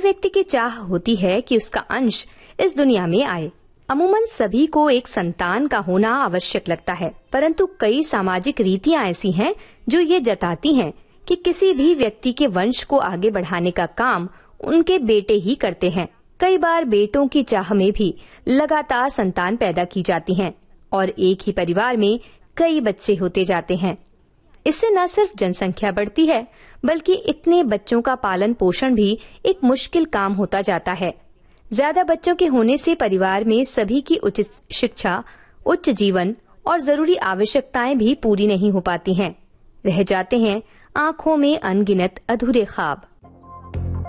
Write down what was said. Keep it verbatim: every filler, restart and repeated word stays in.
व्यक्ति की चाह होती है कि उसका अंश इस दुनिया में आए। अमूमन सभी को एक संतान का होना आवश्यक लगता है, परंतु कई सामाजिक रीतियां ऐसी हैं जो ये जताती हैं कि किसी भी व्यक्ति के वंश को आगे बढ़ाने का काम उनके बेटे ही करते हैं। कई बार बेटों की चाह में भी लगातार संतान पैदा की जाती हैं और एक ही परिवार में कई बच्चे होते जाते हैं। इससे न सिर्फ जनसंख्या बढ़ती है, बल्कि इतने बच्चों का पालन पोषण भी एक मुश्किल काम होता जाता है। ज्यादा बच्चों के होने से परिवार में सभी की उचित शिक्षा, उच्च जीवन और जरूरी आवश्यकताएं भी पूरी नहीं हो पाती हैं। रह जाते हैं आंखों में अनगिनत अधूरे ख्वाब।